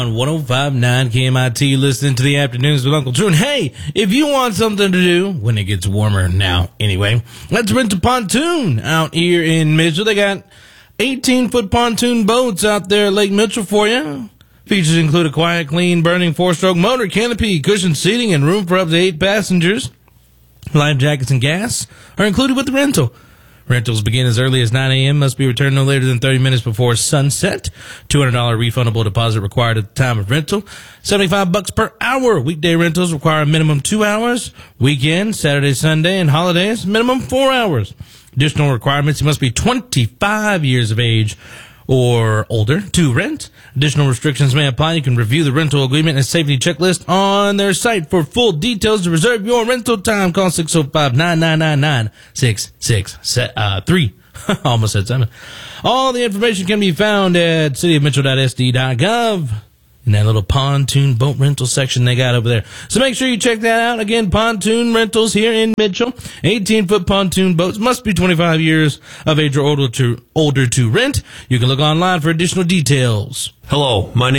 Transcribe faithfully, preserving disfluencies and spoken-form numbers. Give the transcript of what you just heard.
On one oh five point nine K M I T, listening to the afternoons with Uncle Drew. And hey, if you want something to do when it gets warmer now, anyway, let's rent a pontoon out here in Mitchell. They got eighteen-foot pontoon boats out there at Lake Mitchell for you. Features include a quiet, clean, burning four-stroke motor, canopy, cushioned seating, and room for up to eight passengers. Life jackets and gas are included with the rental. Rentals begin as early as nine a.m., must be returned no later than thirty minutes before sunset. two hundred dollars refundable deposit required at the time of rental. seventy-five bucks per hour. Weekday rentals require a minimum two hours. Weekend, Saturday, Sunday, and holidays, minimum four hours. Additional requirements, you must be twenty-five years of age or older to rent. Additional restrictions may apply. You can review the rental agreement and safety checklist on their site. For full details to reserve your rental time, call six oh five, nine nine nine, nine six six three. Almost said seven. All the information can be found at city of mitchell dot s d dot gov in that little pontoon boat rental section they got over there. So make sure you check that out. Again, pontoon rentals here in Mitchell. eighteen-foot pontoon boats, must be twenty-five years of age or older to, older to rent. You can look online for additional details. Hello, my name